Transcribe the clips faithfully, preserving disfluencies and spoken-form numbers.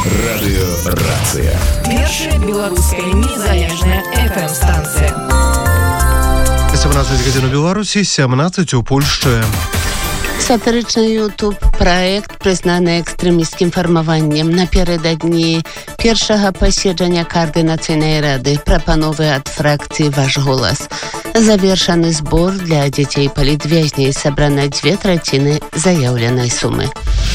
Радыёрацыя. Першая беларуская незалежная эф эм-станцыя. сямнадцаць гадзін у Беларусі, сямнадцаць у Польшчы. Сатырычны YouTube-праект прызнаны экстрэмісцкім фармаваннем. Напярэдадні першага паседжання Каардынацыйнай рады прапановы ад фракцыі «Ваш голас». Завершаны збор для дзяцей палітвязняй, сабрана дзве траціны заяўленай сумы.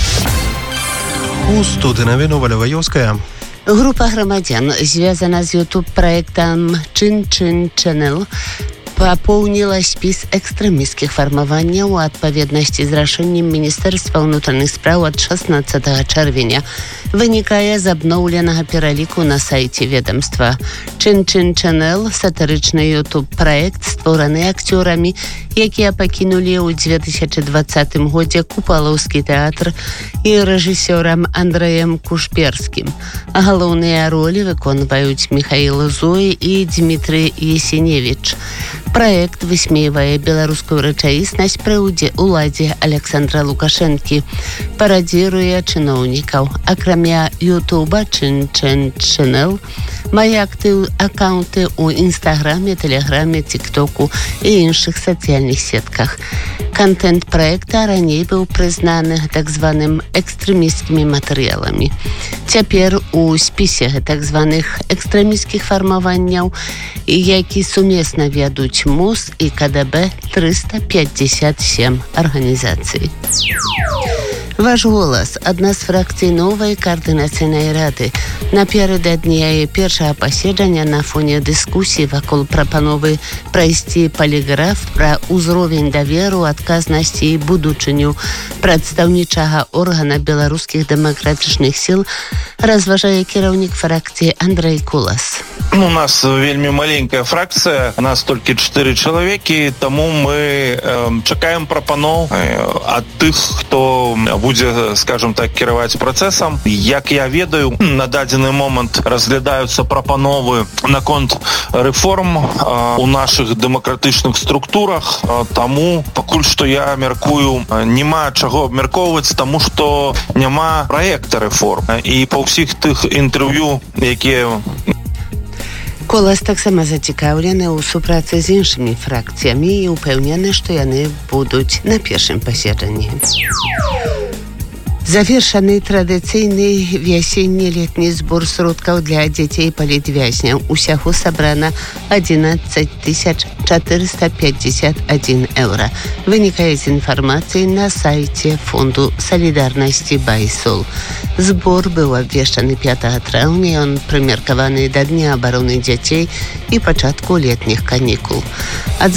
У студыі навіну Валяваёўская. Група грамадзян, звязана з YouTube-праектам «Чин-Чин Channel», папоўніла спіс экстрэмісцкіх фармаванняў у адпаведнасці з рашэннем Міністэрства ўнутраных спраў ад шаснаццатага чэрвеня. Вынікае з абноўленага пераліку на сайце ведомства. «Чин-Чин Channel» – сатырычны YouTube-праект, створаны акцёрамі, якія пакінулі ў дзве тысячы дваццатым годзе Купалаўскі тэатр і рэжысёрам Андрэем Кушперскім. Галоўныя ролі выконваюць Міхаіл Зой і Дмітрый Есеневіч. Праект высмейвае беларускую рэчаіснасць пры ўладзе Александра Лукашэнкі, парадзіруе чыноўнікаў. Акрамя Ютуба «Чин-Чин Channel» мае актыў акаунты ў Інстаграме, Тэлеграме, Тіктоку і іншых сацыяльных сетках. Контент праекта раней быў прызнаны так званым экстрэмісцкімі матэрыяламі. Цяпер у спісе так званых экстрэмісцкіх фармаванняў, які сумесна вядуць МОЗ і ка дэ бэ, трыста пятьдесят семь арганізацый. «Ваш голас» – адна з фракцый новай Каардынацыйнай рады. Напярэдадні яе першага паседжання на фоне дыскусій вакол прапановы прайсці паліграф пра ўзровень даверу, адказнасці і будучыню прадстаўнічага органа беларускіх дэмакратычных сіл разважае кіраўнік фракцыі Андрэй Кулас. У нас вельмі маленькая фракцыя, нас толькі чатыры чалавекі, таму мы э, чакаем прапаноў э, ад тых, хто будзе, скажем так, кіраваць працэсам. Як я ведаю, на дадзены момант разглядаюцца прапановы наконт рэформ э, у нашых дэмакратычных структурах, э, таму пакуль што я мяркую, няма чаго абмяркоўваць, таму што няма праекта рэформ. І па ўсіх тых інтэрв'ю, якія Колас таксама зацікаўлены ў супрацы з іншымі фракцыямі і ўпэўнены, што яны будуць на першым паседжанні. Завершаны традыцыйны вясенне-летні збор сродкаў для дзяцей палітвязняў. Усяго сабрана адзінаццаць тысяч чатырыста пятьдесят один еўра. Вынікае з інфармацыі на сайце фонду салідарнасці «Байсол». Збор быў абвешчаны пятага траўня, ён прымеркаваны да Дня абароны дзяцей і пачатку летніх канікул. Ад